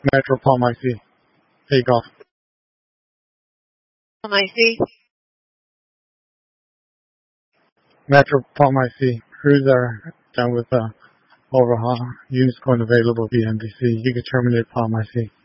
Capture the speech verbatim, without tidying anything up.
Metro Palm I C. Take off. Palm I C. Metro Palm I C. Crews are done with the overhaul. Units going available via M D C. You can terminate Palm I C.